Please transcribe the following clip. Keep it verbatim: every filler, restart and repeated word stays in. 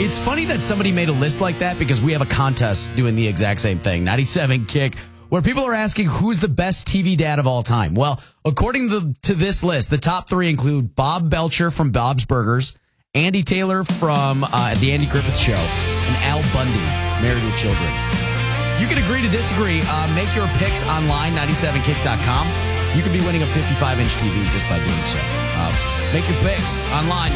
It's funny that somebody made a list like that because we have a contest doing the exact same thing, ninety-seven Kick, where people are asking who's the best T V dad of all time. Well, according to, to this list, the top three include Bob Belcher from Bob's Burgers, Andy Taylor from uh, The Andy Griffith Show, and Al Bundy, Married with Children. You can agree to disagree. Uh, make your picks online, ninety-seven kick dot com. You could be winning a fifty-five inch T V just by doing so. Uh, make your picks online.